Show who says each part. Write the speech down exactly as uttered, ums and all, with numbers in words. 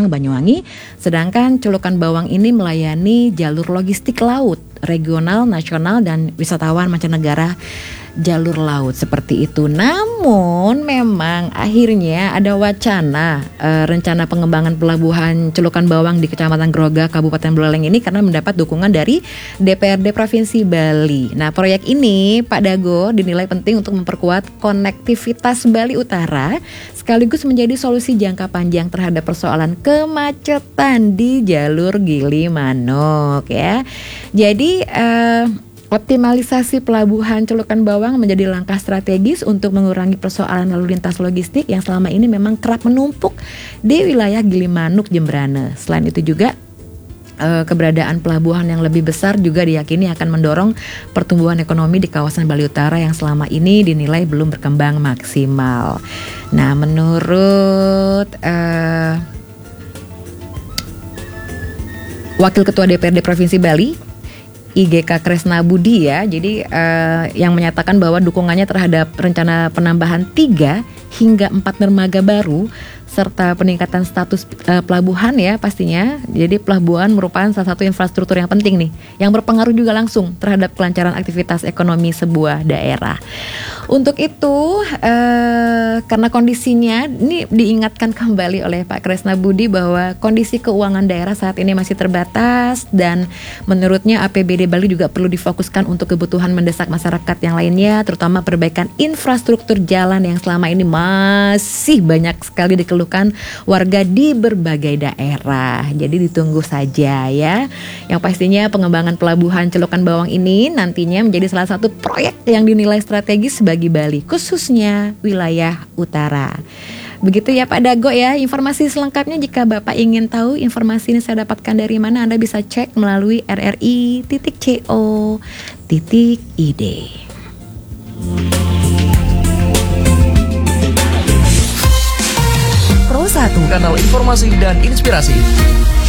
Speaker 1: Bawang, Banyuwangi. Sedangkan Celukan Bawang ini melayani jalur logistik laut, regional, nasional, dan wisatawan mancanegara jalur laut seperti itu. Namun memang akhirnya ada wacana e, rencana pengembangan pelabuhan Celukan Bawang di Kecamatan Groga, Kabupaten Buleleng ini karena mendapat dukungan dari D P R D Provinsi Bali. Nah, proyek ini Pak Dago dinilai penting untuk memperkuat konektivitas Bali Utara sekaligus menjadi solusi jangka panjang terhadap persoalan kemacetan di jalur Gilimanuk ya. Jadi eh, optimalisasi pelabuhan Celukan Bawang menjadi langkah strategis untuk mengurangi persoalan lalu lintas logistik yang selama ini memang kerap menumpuk di wilayah Gilimanuk, Jembrana. Selain itu juga eh, keberadaan pelabuhan yang lebih besar juga diyakini akan mendorong pertumbuhan ekonomi di kawasan Bali Utara yang selama ini dinilai belum berkembang maksimal. Nah, menurut eh, Wakil Ketua D P R D Provinsi Bali, I G K Kresna Budi ya, jadi uh, yang menyatakan bahwa dukungannya terhadap rencana penambahan tiga hingga empat dermaga baru serta peningkatan status uh, pelabuhan ya pastinya. Jadi pelabuhan merupakan salah satu infrastruktur yang penting nih, yang berpengaruh juga langsung terhadap kelancaran aktivitas ekonomi sebuah daerah. Untuk itu uh, karena kondisinya ini diingatkan kembali oleh Pak Kresna Budi bahwa kondisi keuangan daerah saat ini masih terbatas dan menurutnya A P B D Bali juga perlu difokuskan untuk kebutuhan mendesak masyarakat yang lainnya, terutama perbaikan infrastruktur jalan yang selama ini masih banyak sekali dikeluhkan warga di berbagai daerah. Jadi ditunggu saja ya. Yang pastinya pengembangan pelabuhan Celukan Bawang ini nantinya menjadi salah satu proyek yang dinilai strategis bagi Bali, khususnya wilayah utara. Begitu ya Pak Dago ya, informasi selengkapnya jika Bapak ingin tahu informasi ini saya dapatkan dari mana, Anda bisa cek melalui r r i titik co titik i d.
Speaker 2: Pro satu, kanal informasi dan inspirasi.